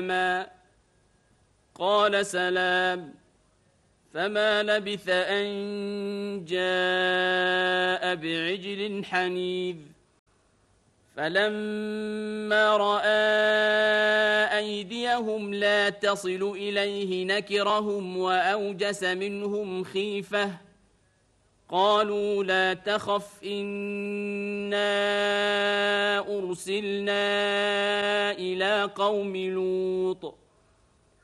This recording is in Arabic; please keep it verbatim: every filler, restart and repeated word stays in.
قال سلام. فما لبث أن جاء بعجل حنيذ. فلما رأى أيديهم لا تصل إليه نكرهم وأوجس منهم خيفة. قالوا لا تخف إنا أرسلنا إلى قوم لوط